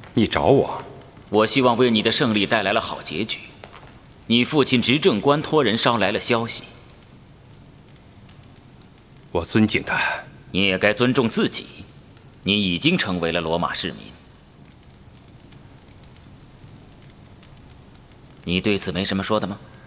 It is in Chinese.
你找我？ 我希望为你的胜利带来了好结局。你父亲执政官托人捎来了消息。 我尊敬他。 你也该尊重自己。你已经成为了罗马市民。你对此没什么说的吗？